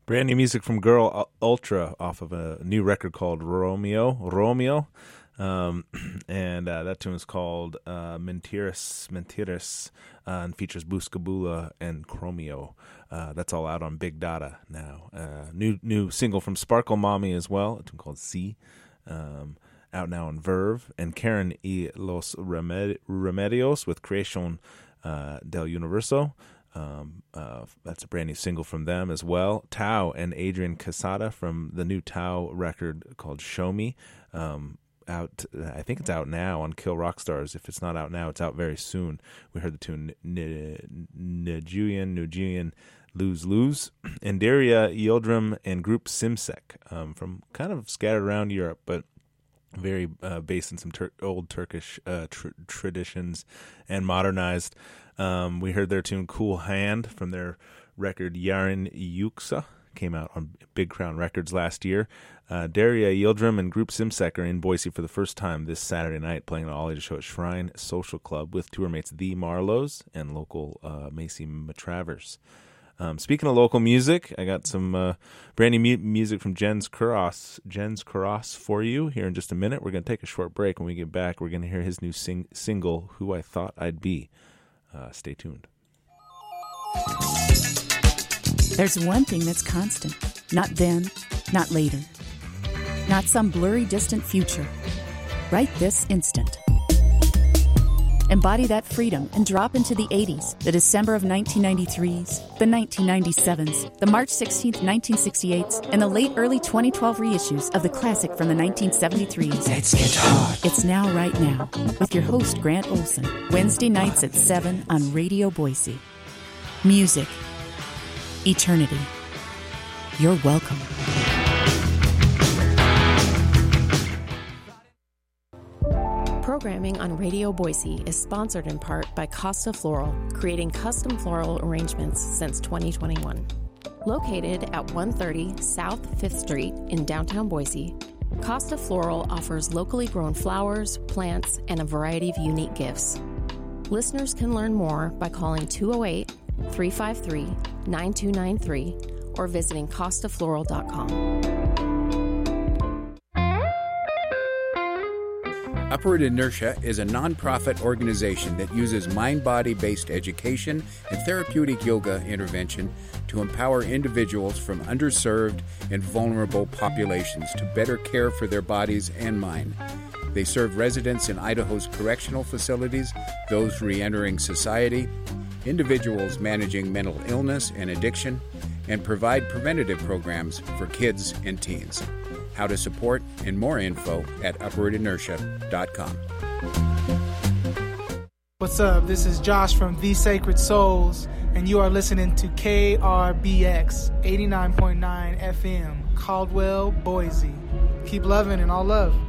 Brand new music from Girl Ultra off of a new record called Romeo. And that tune is called Mentiras, and features Buscabula and Chromeo. That's all out on Big Data now. New single from Sparkle Mommy as well, a tune called C, out now on Verve. And Karen y los Remedios with Creación del Universo. That's a brand new single from them as well. Tao and Adrian Casada from the new Tao record called Show Me. Out, I think it's out now on Kill Rock Stars. If it's not out now, it's out very soon. We heard the tune Nujian, Lose Lose, and Daria Yildirim and group Simsek, from kind of scattered around Europe, but very based in some old Turkish traditions and modernized. We heard their tune Cool Hand from their record Yarın Yoksa. Came out on Big Crown Records last year. Daria Yildirim and group Simsek are in Boise for the first time this Saturday night, playing at All Ages Show at Shrine Social Club with tour mates The Marlows and local Macy Matravers. Speaking of local music, I got some brand new music from Jens Kuros for you here in just a minute. We're going to take a short break. When we get back, we're going to hear his new single, Who I Thought I'd Be. Stay tuned. There's one thing that's constant. Not then, not later. Not some blurry, distant future. Right this instant. Embody that freedom and drop into the 80s, the December of 1993s, the 1997s, the March 16th, 1968s, and the late early 2012 reissues of the classic from the 1973s. Let's get hard. It's Now Right Now with your host Grant Olson, Wednesday nights at 7 on Radio Boise. Music. Eternity. You're welcome. Programming on Radio Boise is sponsored in part by Costa Floral, creating custom floral arrangements since 2021. Located at 130 South 5th Street in downtown Boise, Costa Floral offers locally grown flowers, plants, and a variety of unique gifts. Listeners can learn more by calling 208-353-9293 or visiting costafloral.com. Upward Inertia is a nonprofit organization that uses mind-body-based education and therapeutic yoga intervention to empower individuals from underserved and vulnerable populations to better care for their bodies and mind. They serve residents in Idaho's correctional facilities, those re-entering society, individuals managing mental illness and addiction, and provide preventative programs for kids and teens. How to support and more info at upwardinertia.com. What's up? This is Josh from The Sacred Souls, and you are listening to KRBX 89.9 FM, Caldwell, Boise. Keep loving and all love.